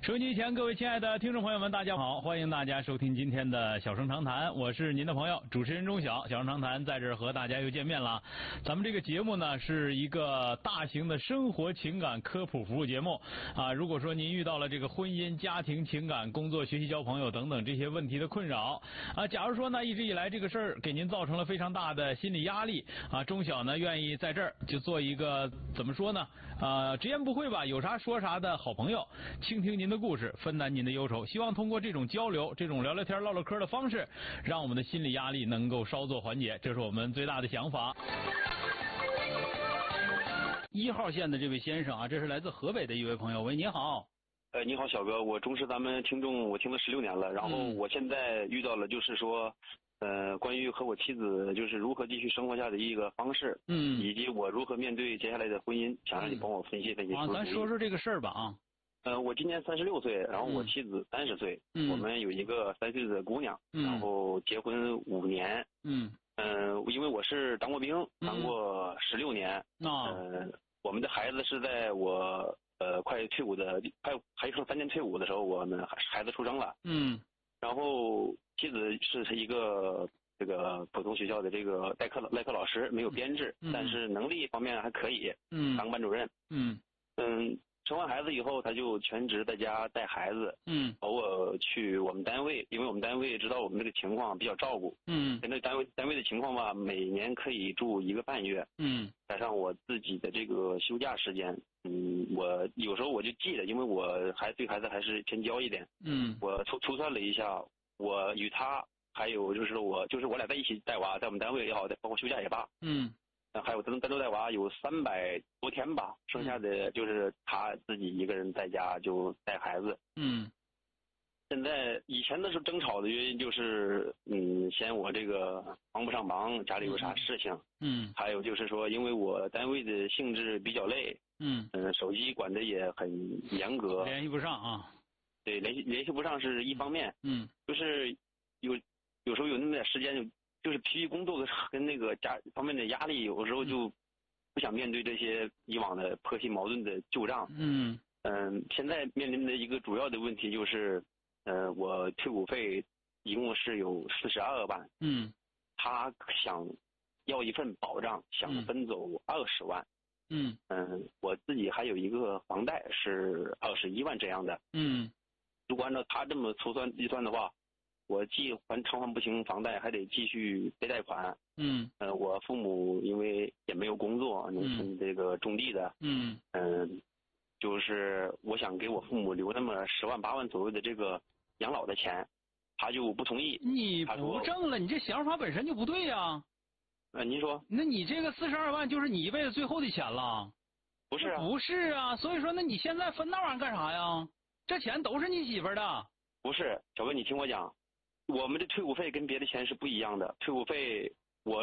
收音机前各位亲爱的听众朋友们，大家好，欢迎大家收听今天的小声长谈，我是您的朋友主持人钟晓。小声长谈在这儿和大家又见面了。咱们这个节目呢是一个大型的生活情感科普服务节目啊。如果说您遇到了这个婚姻、家庭、情感、工作、学习、交朋友等等这些问题的困扰啊，假如说呢一直以来这个事儿给您造成了非常大的心理压力啊，钟晓呢愿意在这儿就做一个怎么说呢直言不讳吧，有啥说啥的好朋友，倾听您的故事，分担您的忧愁，希望通过这种交流，这种聊聊天唠唠嗑的方式，让我们的心理压力能够稍作缓解，这是我们最大的想法。1号线的这位先生啊，这是来自河北的一位朋友。喂，你好。 你好，小哥，我忠实咱们听众，我听了16年了，然后我现在遇到了就是说关于和我妻子就是如何继续生活下的一个方式，以及我如何面对接下来的婚姻，想让你帮我分析分析。 咱说说这个事儿吧啊。 我今年36岁，然后我妻子30岁，我们有一个3岁的姑娘，然后结婚5年，因为我是当过兵，当过16年，我们的孩子是在我快退伍的，还剩3年退伍的时候，我们孩子出生了，然后妻子是一个这个普通学校的这个代课老师，没有编制，但是能力方面还可以，当班主任，生完孩子以后，他就全职在家带孩子，偶尔去我们单位，因为我们单位知道我们这个情况比较照顾，跟这单位的情况吧，每年可以住1个半月，加上我自己的这个休假时间，我有时候我就记得，因为我对孩子还是偏娇一点，我粗算了一下，我与他还有就是我俩在一起带娃，在我们单位也好，包括休假也罢，还有单独带娃有300多天吧，剩下的就是他自己一个人在家就带孩子。现在以前的时候争吵的原因就是嫌我这个帮不上忙，家里有啥事情，还有就是说因为我单位的性质比较累，手机管的也很严格， 联系不上啊。 对，联系不上是一方面，就是有时候有那么点时间就是疲于工作跟那个家方面的压力，有时候就不想面对这些以往的婆媳矛盾的旧账。现在面临的一个主要的问题就是，我退伍费一共是有42万，他想要一份保障，想分走20万，我自己还有一个房贷是21万这样的，如果按照他这么粗算计算的话，我既偿还不清房贷，还得继续背贷款。我父母因为也没有工作，农村这个种地的，就是我想给我父母留那么10万8万左右的这个养老的钱，他就不同意。 你不挣了，你这想法本身就不对呀。 您说？ 那你这个42万就是你一辈子最后的钱了？ 不是啊， 不是啊，所以说那你现在分那玩意儿干啥呀？这钱都是你媳妇儿的。 不是，小哥，你听我讲。我们的退伍费跟别的钱是不一样的，退伍费